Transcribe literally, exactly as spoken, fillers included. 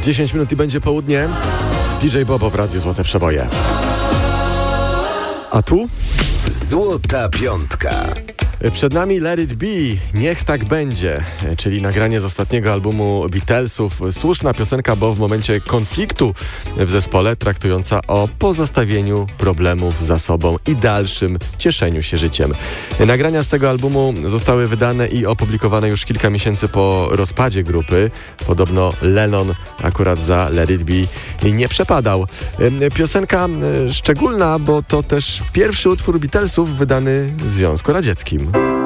dziesięć minut i będzie południe. D J Bobo w Radiu Złote Przeboje. A tu? Złota Piątka. Przed nami Let It Be, Niech Tak Będzie, czyli nagranie z ostatniego albumu Beatlesów. Słuszna piosenka, bo w momencie konfliktu w zespole, traktująca o pozostawieniu problemów za sobą i dalszym cieszeniu się życiem. Nagrania z tego albumu zostały wydane i opublikowane już kilka miesięcy po rozpadzie grupy. Podobno Lennon akurat za Let It Be nie przepadał. Piosenka szczególna, bo to też pierwszy utwór Beatlesów wydany w Związku Radzieckim.